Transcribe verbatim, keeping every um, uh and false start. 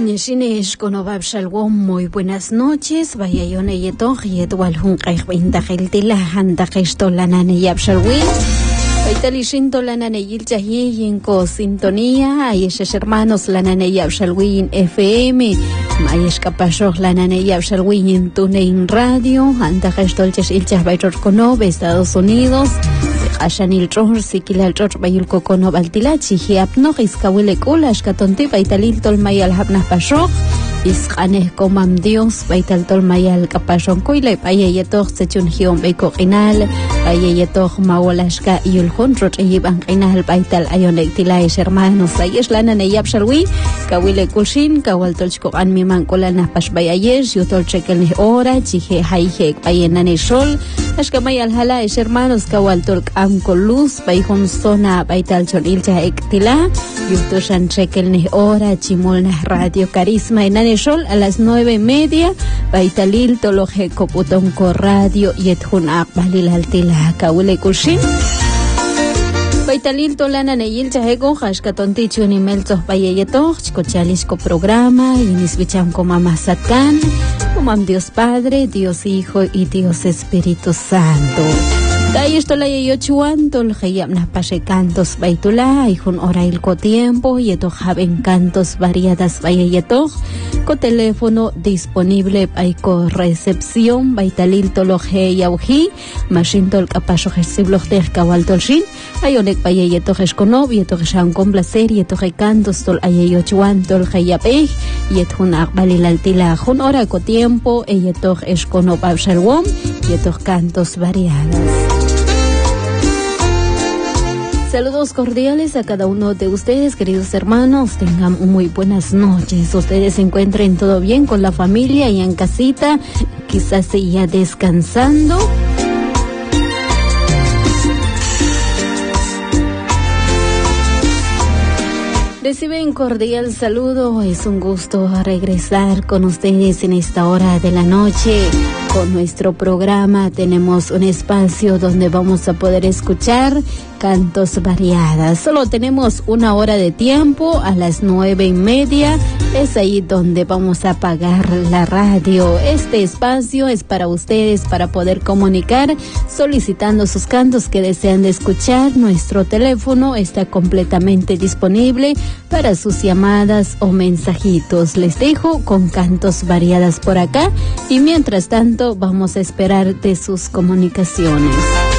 Shinish Konobab Shalwom, muy buenas noches. Vaya yone yetoch yetwal hun qaybinda khiltila handa qishtolanane yabshalwi. Baitalishin tolanane yilchahi yinko sintonía, ayeshes hermanos lanane yabshalwi F M, mayesh kapashoh lanane yabshalwi en Tunein Radio, handa qishtolchesh ilchah baytor konob Estados Unidos. Ashanil Tror, Sikilal Tror, Bayulko Kono Baltilachi, Hiapno, Iskawile Kulash, Katonti, Baitalil Tolmayal Habnah Pasho, Iskaneh Komam Dios, Baital Tolmayal Kapashon Kuile, Payetok, Sechun Hion Beko Inal, Payetok Mawalashka, Yulhon, Rochiban Inal, Baital Ionek Tilaish, hermanos, Ayeshlana Neyab Shalwi, Kawile Kushin, Kawaltolchko Anmiman Kolana Pashbayayesh, Yutolchekel Ora, Chihe Haihek, Payenane Shol, Ashkamayal Halaish, hermanos, Kawaltolk con luz, Baihon Zona, Baital Chonilcha Ektila, Yutoshan Chekelne Hora, Chimolna Radio Carisma en Aneshol a las nueve y media, Baitalil Toloje Coputonco Radio, Yethun Balil Altila, Kawile Kushin. Baitalil Tolana Neyil Chahego, Hashkatonti Chunimeltos Bayeyeto, Chicochalisco Programa, Inisbicham Comama Satkan, Comam Dios Padre, Dios Hijo y Dios Espíritu Santo. Tay esto la yochuan tol hayam na pashe cantos baitula y jun hora il co tiempo y eto haben cantos variadas bayeto co teléfono disponible hay co recepción baitalil toloje yauji machine tol capasho gesibloch de kawal tolshin ayonek bayeto gescono yeto geshan con placer yeto cantos tol ayochuan tol hayape y et jun akbalil altila jun hora co tiempo y eto escono babshalwom yeto cantos variadas. Saludos cordiales a cada uno de ustedes, queridos hermanos. Tengan muy buenas noches. Ustedes se encuentren todo bien con la familia y en casita, quizás ya descansando. Reciben cordial saludo. Es un gusto regresar con ustedes en esta hora de la noche. Con nuestro programa tenemos un espacio donde vamos a poder escuchar cantos variadas. Solo tenemos una hora de tiempo, a las nueve y media. Es ahí donde vamos a apagar la radio. Este espacio es para ustedes, para poder comunicar, solicitando sus cantos que desean de escuchar. Nuestro teléfono está completamente disponible para sus llamadas o mensajitos. Les dejo con cantos variadas por acá y mientras tanto vamos a esperar de sus comunicaciones.